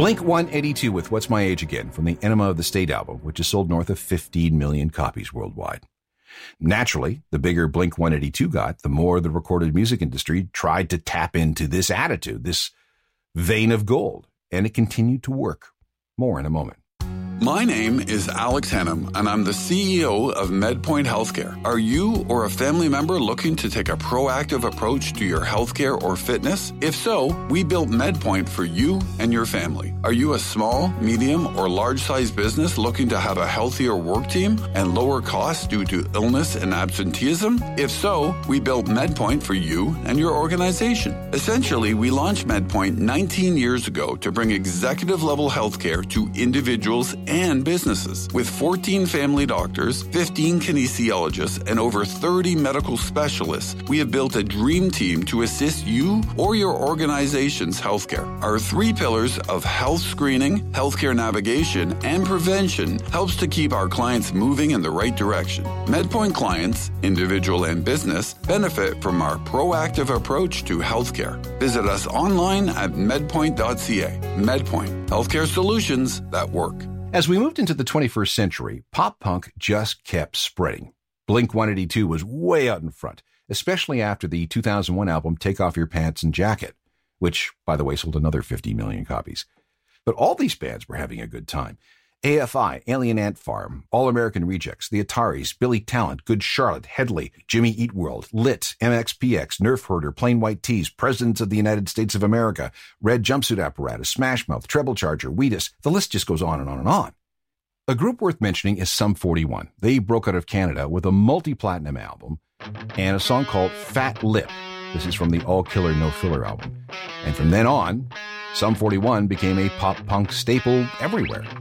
Blink-182 with What's My Age Again from the Enema of the State album, which has sold north of 15 million copies worldwide. Naturally, the bigger Blink-182 got, the more the recorded music industry tried to tap into this attitude, this vein of gold, and it continued to work. More in a moment. My name is Alex Hannum, and I'm the CEO of MedPoint Healthcare. Are you or a family member looking to take a proactive approach to your healthcare or fitness? If so, we built MedPoint for you and your family. Are you a small, medium, or large-sized business looking to have a healthier work team and lower costs due to illness and absenteeism? If so, we built MedPoint for you and your organization. Essentially, we launched MedPoint 19 years ago to bring executive-level healthcare to individuals and businesses. With 14 family doctors, 15 kinesiologists, and over 30 medical specialists, we have built a dream team to assist you or your organization's healthcare. Our 3 pillars of health screening, healthcare navigation, and prevention helps to keep our clients moving in the right direction. MedPoint clients, individual and business, benefit from our proactive approach to healthcare. Visit us online at medpoint.ca. MedPoint, healthcare solutions that work. As we moved into the 21st century, pop punk just kept spreading. Blink-182 was way out in front, especially after the 2001 album Take Off Your Pants and Jacket, which, by the way, sold another 50 million copies. But all these bands were having a good time. AFI, Alien Ant Farm, All American Rejects, The Ataris, Billy Talent, Good Charlotte, Headley, Jimmy Eat World, Lit, MXPX, Nerf Herder, Plain White Tees, Presidents of the United States of America, Red Jumpsuit Apparatus, Smash Mouth, Treble Charger, Wheatus. The list just goes on and on and on. A group worth mentioning is Sum 41. They broke out of Canada with a multi-platinum album and a song called Fat Lip. This is from the All Killer No Filler album. And from then on, Sum 41 became a pop punk staple everywhere.